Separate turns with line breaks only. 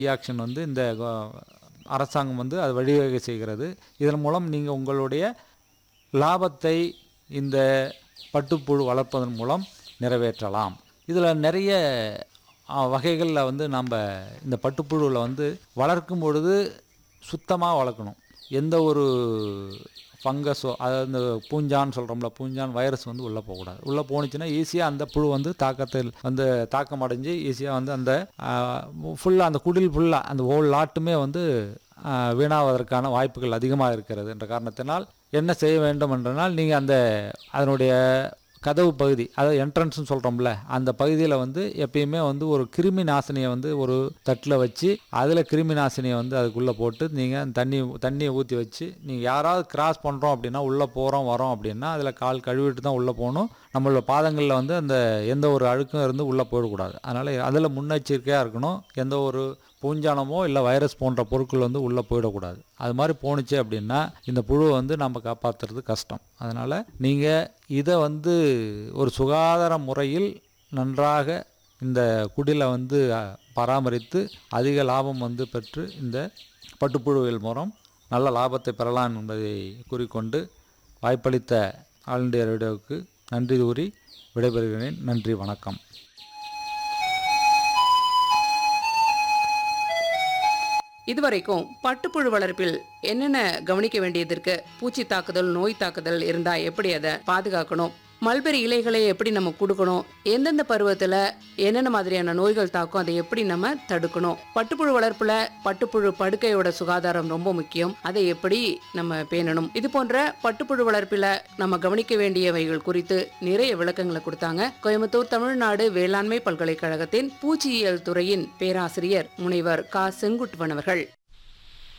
Action வந்து இந்த அரசாங்கம் வந்து அது வழிவகை செய்கிறது. இதன் மூலம் நீங்கள் உங்களுடைய லாபத்தை இந்த பட்டுப்புழு வளர்ப்பதன் மூலம் நிறைவேற்றலாம். இதில் நிறைய வகைகளில் வந்து நம்ம இந்த பட்டுப்புழுவில் வந்து வளர்க்கும் பொழுது சுத்தமாக வளர்க்கணும். எந்த ஒரு ஃபங்கஸோ, அதாவது இந்த பூஞ்சான்னு சொல்கிறோம்ல, பூஞ்சான் வைரஸ் வந்து உள்ளே போகக்கூடாது. உள்ளே போணுச்சுன்னா ஈஸியாக அந்த புழு வந்து தாக்கம் அடைஞ்சு ஈஸியாக வந்து அந்த ஃபுல்லாக அந்த குடில் ஃபுல்லாக அந்த ஹோல் லாட்டுமே வந்து வீணாவதற்கான வாய்ப்புகள் அதிகமாக இருக்கிறது. என்ற காரணத்தினால் என்ன செய்ய வேண்டும் என்றால், நீங்கள் அதனுடைய கதவு பகுதி, அதாவது என்ட்ரன்ஸ்னு சொல்கிறோம்ல, அந்த பகுதியில் வந்து எப்பயுமே வந்து ஒரு கிருமி நாசினியை வந்து ஒரு தட்டில் வச்சு அதில் கிருமி நாசினியை வந்து அதுக்குள்ளே போட்டு நீங்கள் தண்ணியை ஊற்றி வச்சு, நீங்கள் யாராவது கிராஸ் பண்ணுறோம் அப்படின்னா, உள்ளே போகிறோம் வரோம் அப்படின்னா அதில் கால் கழுவிட்டு தான் உள்ளே போகணும். நம்மளோட பாதங்களில் வந்து அந்த எந்த ஒரு அழுக்கும் இருந்து உள்ளே போயிடக்கூடாது. அதனால் அதில் முன்னெச்சரிக்கையாக இருக்கணும். எந்த ஒரு பூஞ்சானமோ இல்லை வைரஸ் போன்ற பொருட்கள் வந்து உள்ளே போயிடக்கூடாது. அது மாதிரி போணுச்சு அப்படின்னா இந்த புழுவை வந்து நம்ம காப்பாற்றுறது கஷ்டம். அதனால் நீங்கள் இதை வந்து ஒரு சுகாதார முறையில் நன்றாக இந்த குடிலை வந்து பராமரித்து அதிக லாபம் வந்து பெற்று இந்த பட்டுப்புழுவியல் மூலம் நல்ல லாபத்தை பெறலாம் என்பதை கூறிக்கொண்டு வாய்ப்பளித்த ஆல் இண்டியா ரேடியோவுக்கு நன்றி கூறி விடைபெறுகிறேன். நன்றி, வணக்கம்.
இதுவரைக்கும் பட்டுப்புழு வளர்ப்பில் என்னென்ன கவனிக்க வேண்டியது இருக்கு, பூச்சி தாக்குதல், நோய் தாக்குதல் இருந்தா எப்படி அதை பாதுகாக்கணும், மல்பெரி இலைகளை எப்படி நம்ம கொடுக்கணும், எந்தெந்த பருவத்துல என்னென்ன மாதிரியான நோய்கள் தாக்கும், அதை எப்படி நம்ம தடுக்கணும், பட்டுப்புழு வளர்ப்புல பட்டுப்புழு படுக்கையோட சுகாதாரம் ரொம்ப முக்கியம், அதை எப்படி நம்ம பேணணும், இது போன்ற பட்டுப்புழு வளர்ப்பில நம்ம கவனிக்க வேண்டியவைகள் குறித்து நிறைய விளக்கங்களை கொடுத்தாங்க கோயம்புத்தூர் தமிழ்நாடு வேளாண்மை பல்கலைக்கழகத்தின் பூச்சியியல் துறையின் பேராசிரியர் முனைவர் க. செங்குட்டுவன் அவர்கள்.